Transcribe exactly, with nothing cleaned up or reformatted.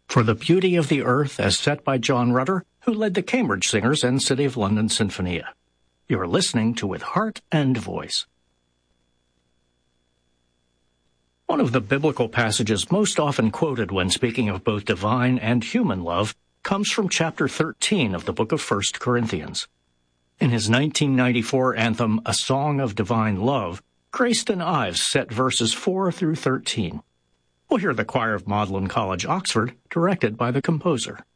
For the Beauty of the Earth as set by John Rutter, who led the Cambridge Singers and City of London Sinfonia. You are listening to With Heart and Voice. One of the biblical passages most often quoted when speaking of both divine and human love comes from chapter thirteen of the book of First Corinthians. In his nineteen ninety-four anthem, A Song of Divine Love, Grayston Ives set verses four through thirteen. We'll hear the choir of Magdalen College, Oxford, directed by the composer.